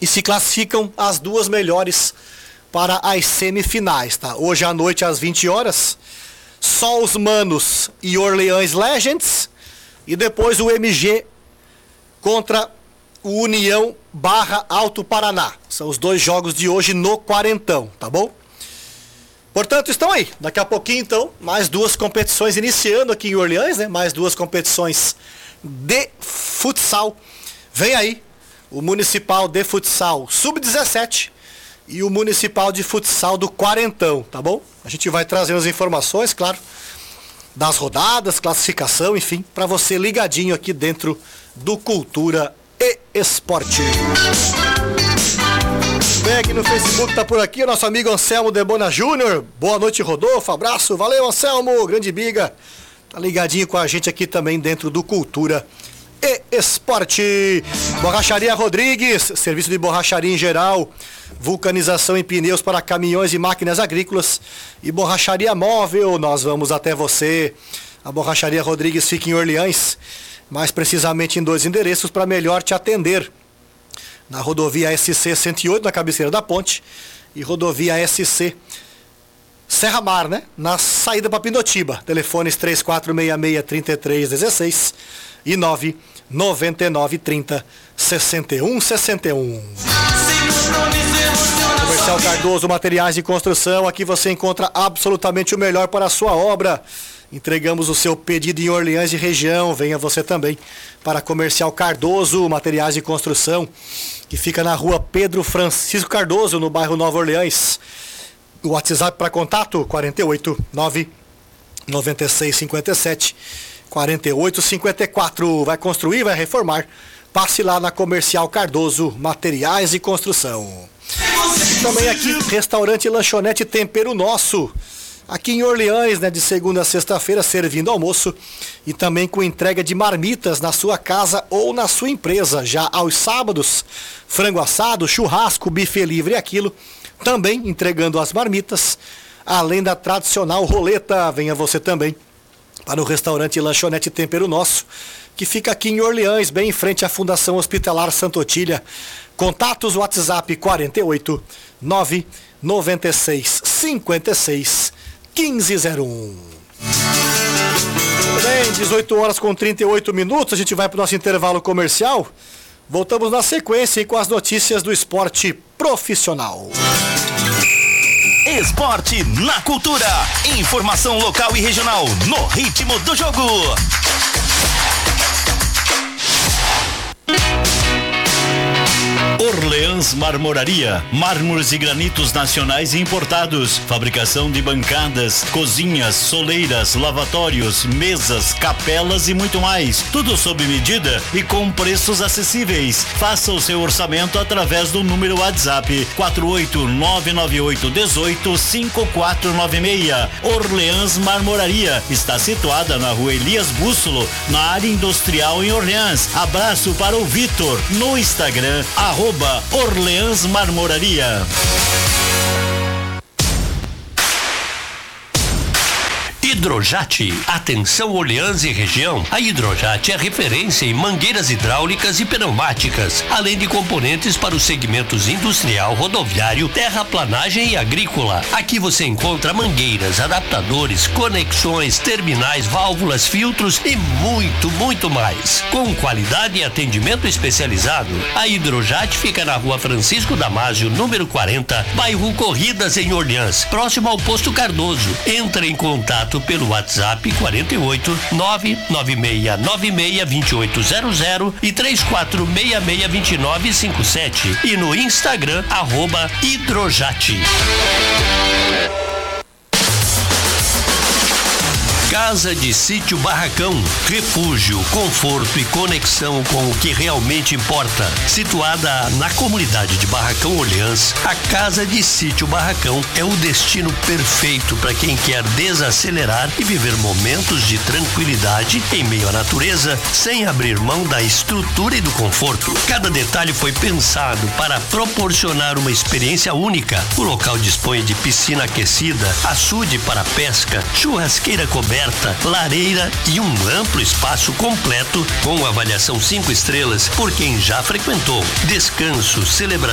e se classificam as duas melhores para as semifinais, tá? Hoje à noite às 20 horas, só os Manos e Orleans Legends, e depois o MG contra o União / Alto Paraná. São os dois jogos de hoje no Quarentão, tá bom? Portanto, estão aí. Daqui a pouquinho, então, mais duas competições iniciando aqui em Orleans, né? Mais duas competições de futsal. Vem aí o Municipal de Futsal Sub-17 e o Municipal de Futsal do Quarentão, tá bom? A gente vai trazer as informações, claro, das rodadas, classificação, enfim, para você ligadinho aqui dentro do Cultura e Esporte. Bem, aqui no Facebook tá por aqui o nosso amigo Anselmo Debona Júnior. Boa noite, Rodolfo, abraço, valeu Anselmo, grande biga. Tá ligadinho com a gente aqui também dentro do Cultura e Esporte. Borracharia Rodrigues, serviço de borracharia em geral, vulcanização em pneus para caminhões e máquinas agrícolas e borracharia móvel, nós vamos até você. A Borracharia Rodrigues fica em Orleans, mais precisamente em 2 endereços para melhor te atender. Na rodovia SC 108, na cabeceira da ponte, e rodovia SC Serra Mar, né? Na saída para Pindotiba. Telefones 3466-3316 e 99930-6161. Comercial Cardoso Materiais de Construção. Aqui você encontra absolutamente o melhor para a sua obra. Entregamos o seu pedido em Orleans e região. Venha você também para Comercial Cardoso Materiais de Construção, que fica na rua Pedro Francisco Cardoso, no bairro Nova Orleans. O WhatsApp para contato 48 9 96 57 48 54. Vai construir, vai reformar. Passe lá na Comercial Cardoso Materiais de Construção. E também aqui, Restaurante e Lanchonete Tempero Nosso. Aqui em Orleans, né, de segunda a sexta-feira, servindo almoço e também com entrega de marmitas na sua casa ou na sua empresa. Já aos sábados, frango assado, churrasco, buffet livre e aquilo, também entregando as marmitas, além da tradicional roleta. Venha você também para o Restaurante e Lanchonete Tempero Nosso, que fica aqui em Orleans, bem em frente à Fundação Hospitalar Santa Otília. Contatos WhatsApp 48 9 96 56 1501. Bem, 18 horas com 38 minutos, a gente vai para o nosso intervalo comercial. Voltamos na sequência e com as notícias do esporte profissional. Esporte na Cultura. Informação local e regional no ritmo do jogo. Orleans Marmoraria, mármores e granitos nacionais e importados, fabricação de bancadas, cozinhas, soleiras, lavatórios, mesas, capelas e muito mais, tudo sob medida e com preços acessíveis. Faça o seu orçamento através do número WhatsApp 48998185496. Orleans Marmoraria está situada na rua Elias Bússolo, na área industrial em Orleans. Abraço para o Vitor no Instagram @Orleans Marmoraria. Hidrojat, atenção Orleans e região. A Hidrojat é referência em mangueiras hidráulicas e pneumáticas, além de componentes para os segmentos industrial, rodoviário, terraplanagem e agrícola. Aqui você encontra mangueiras, adaptadores, conexões, terminais, válvulas, filtros e muito mais. Com qualidade e atendimento especializado, a Hidrojat fica na rua Francisco Damásio, número 40, bairro Corridas, em Orleans, próximo ao Posto Cardoso. Entre em contato pelo WhatsApp 48 99696 2800 e 34662957 e no Instagram @Hidrojat. Casa de Sítio Barracão, refúgio, conforto e conexão com o que realmente importa. Situada na comunidade de Barracão Orleans, a Casa de Sítio Barracão é o destino perfeito para quem quer desacelerar e viver momentos de tranquilidade em meio à natureza, sem abrir mão da estrutura e do conforto. Cada detalhe foi pensado para proporcionar uma experiência única. O local dispõe de piscina aquecida, açude para pesca, churrasqueira coberta, lareira e um amplo espaço completo com avaliação 5 estrelas por quem já frequentou. Descanso, celebração